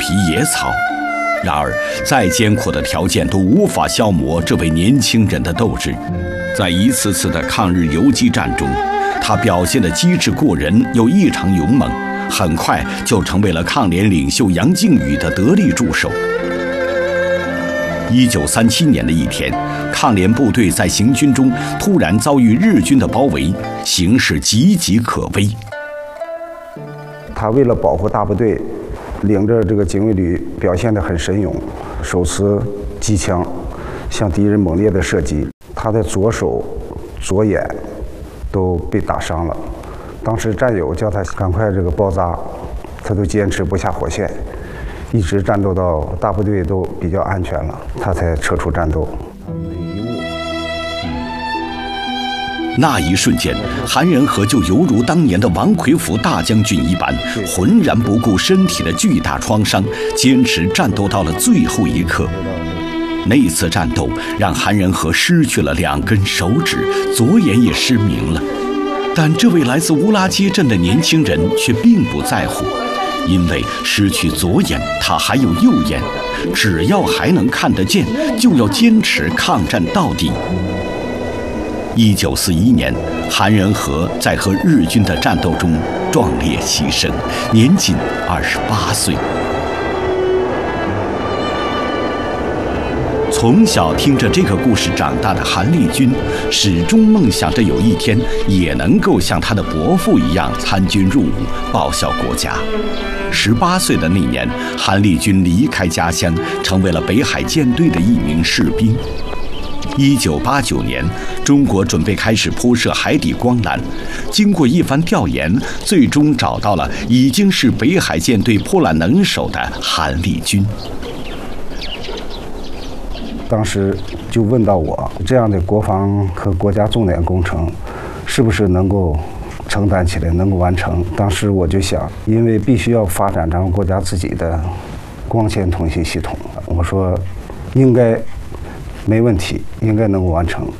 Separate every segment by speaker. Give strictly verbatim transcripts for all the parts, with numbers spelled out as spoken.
Speaker 1: 皮野草。然而，再艰苦的条件都无法消磨这位年轻人的斗志。在一次次的抗日游击战中，他表现的机智过人又异常勇猛，很快就成为了抗联领袖杨靖宇的得力助手。一九三七年的一天，抗联部队在行军中突然遭遇日军的包围，形势岌岌可危。
Speaker 2: 他为了保护大部队，领着这个警卫旅表现得很神勇，手持机枪向敌人猛烈的射击，他的左手、左眼都被打伤了。当时战友叫他赶快这个包扎，他都坚持不下火线，一直战斗到大部队都比较安全了，他才撤出战斗。
Speaker 1: 那一瞬间，韩仁和就犹如当年的王魁福大将军一般，浑然不顾身体的巨大创伤，坚持战斗到了最后一刻。那次战斗让韩仁和失去了两根手指，左眼也失明了。但这位来自乌拉街镇的年轻人却并不在乎，因为失去左眼，他还有右眼，只要还能看得见，就要坚持抗战到底。一九四一年，韩仁和在和日军的战斗中壮烈牺牲，年仅二十八岁。从小听着这个故事长大的韩立军，始终梦想着有一天也能够像他的伯父一样参军入伍，报效国家。十八岁的那年，韩立军离开家乡，成为了北海舰队的一名士兵。一九八九年，中国准备开始铺设海底光缆。经过一番调研，最终找到了已经是北海舰队破缆能手的韩立军。
Speaker 2: 当时就问到我，这样的国防和国家重点工程，是不是能够承担起来，能够完成？当时我就想，因为必须要发展咱们国家自己的光纤通信系统，我说应该没问题，应该能够完成。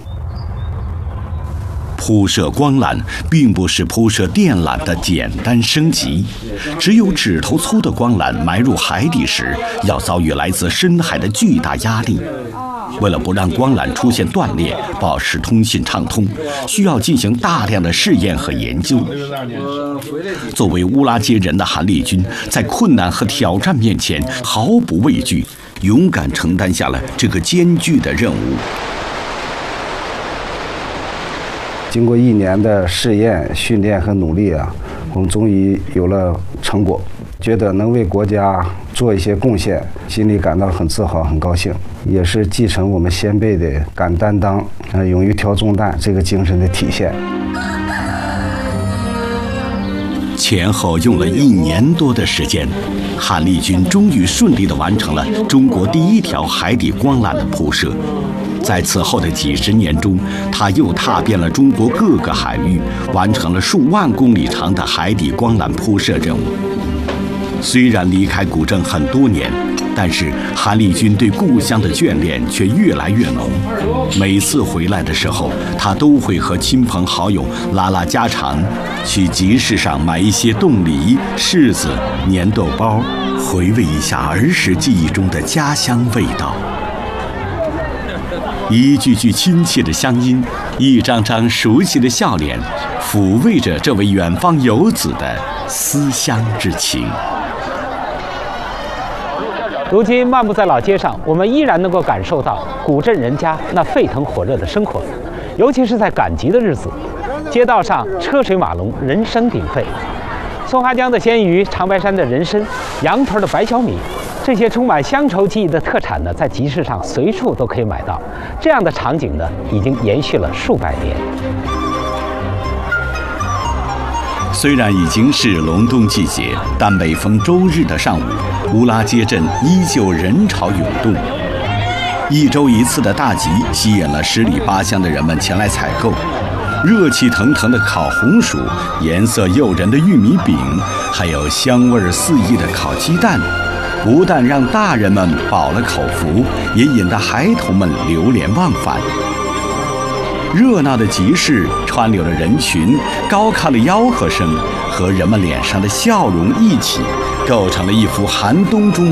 Speaker 1: 铺设光缆并不是铺设电缆的简单升级，只有指头粗的光缆埋入海底时，要遭遇来自深海的巨大压力。为了不让光缆出现断裂，保持通信畅通，需要进行大量的试验和研究。作为乌拉街人的韩立军，在困难和挑战面前毫不畏惧，勇敢承担下了这个艰巨的任务。
Speaker 2: 经过一年的试验、训练和努力啊，我们终于有了成果，觉得能为国家做一些贡献，心里感到很自豪、很高兴，也是继承我们先辈的敢担当、呃勇于挑重担这个精神的体现。
Speaker 1: 前后用了一年多的时间，韩立军终于顺利地完成了中国第一条海底光缆的铺设。在此后的几十年中，他又踏遍了中国各个海域，完成了数万公里长的海底光缆铺设任务。虽然离开古镇很多年，但是韩立军对故乡的眷恋却越来越浓。每次回来的时候，他都会和亲朋好友拉拉家常，去集市上买一些冻梨、柿子、粘豆包，回味一下儿时记忆中的家乡味道。一句句亲切的乡音，一张张熟悉的笑脸，抚慰着这位远方游子的思乡之情。
Speaker 3: 如今漫步在老街上，我们依然能够感受到古镇人家那沸腾火热的生活，尤其是在赶集的日子，街道上车水马龙，人声鼎沸。松花江的鲜鱼、长白山的人参、羊屯的白小米，这些充满乡愁记忆的特产呢，在集市上随处都可以买到。这样的场景呢，已经延续了数百年。
Speaker 1: 虽然已经是隆冬季节，但每逢周日的上午，乌拉街镇依旧人潮涌动。一周一次的大集吸引了十里八乡的人们前来采购。热气腾腾的烤红薯，颜色诱人的玉米饼，还有香味四溢的烤鸡蛋，不但让大人们饱了口福，也引得孩童们流连忘返。热闹的集市，川流的人群，高亢的吆喝声和人们脸上的笑容一起，构成了一幅寒冬中